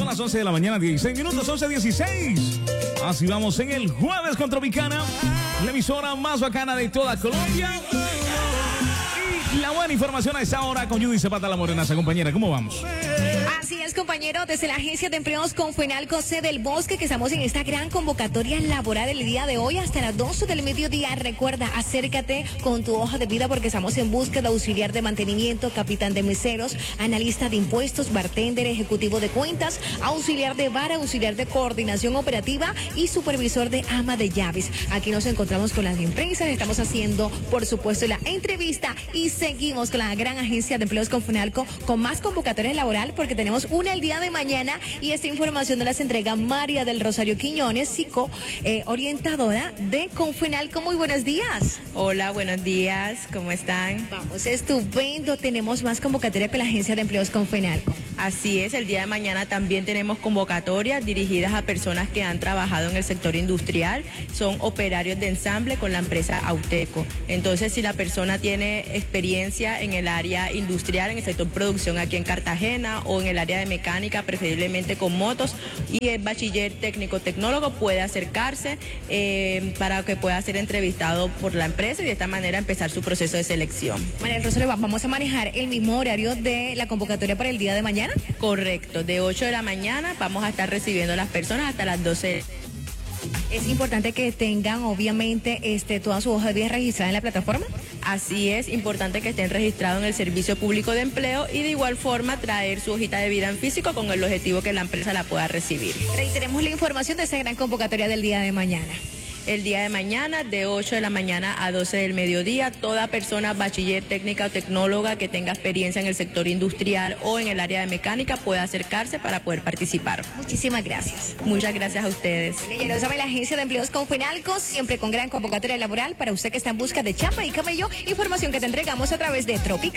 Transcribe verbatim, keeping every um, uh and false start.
las once de la mañana, dieciséis minutos, once dieciséis. Así vamos en el jueves con Tropicana, la emisora más bacana de toda Colombia. Y la buena información a esta hora con Judy Zapata, la morenaza. Compañera, ¿cómo vamos? Así es, compañero, desde la Agencia de Empleos Confenalco C del Bosque, que estamos en esta gran convocatoria laboral el día de hoy hasta las doce del mediodía. Recuerda, acércate con tu hoja de vida porque estamos en búsqueda de auxiliar de mantenimiento, capitán de meseros, analista de impuestos, bartender, ejecutivo de cuentas, auxiliar de bar, auxiliar de coordinación operativa y supervisor de ama de llaves. Aquí nos encontramos con las empresas, estamos haciendo, por supuesto, la entrevista y seguimos con la gran Agencia de Empleos Confenalco con más convocatorias laboral porque tenemos una el día de mañana y esta información nos las entrega María del Rosario Quiñones, psico eh, orientadora de Confenalco. Muy buenos días. Hola, buenos días, ¿cómo están? Vamos, estupendo, tenemos más convocatorias con la Agencia de Empleos Confenalco. Así es, el día de mañana también tenemos convocatorias dirigidas a personas que han trabajado en el sector industrial, son operarios de ensamble con la empresa Auteco. Entonces, si la persona tiene experiencia en el área industrial, en el sector producción aquí en Cartagena o en el área de mecánica, preferiblemente con motos, y es bachiller técnico tecnólogo, puede acercarse eh, para que pueda ser entrevistado por la empresa y de esta manera empezar su proceso de selección. María del Rosario, vamos a manejar el mismo horario de la convocatoria para el día de mañana. Correcto, de ocho de la mañana vamos a estar recibiendo a las personas hasta las doce. Es importante que tengan, obviamente, este, toda su hoja de vida registrada en la plataforma. Así es, importante que estén registrados en el Servicio Público de Empleo y de igual forma traer su hojita de vida en físico con el objetivo que la empresa la pueda recibir. Reiteremos la información de esa gran convocatoria del día de mañana. El día de mañana, de ocho de la mañana a doce del mediodía, toda persona bachiller técnica o tecnóloga que tenga experiencia en el sector industrial o en el área de mecánica puede acercarse para poder participar. Muchísimas gracias. Muchas gracias a ustedes. Ya lo sabe, la Agencia de Empleos Confenalco, siempre con gran convocatoria laboral para usted que está en busca de chamba y camello, información que te entregamos a través de Tropical.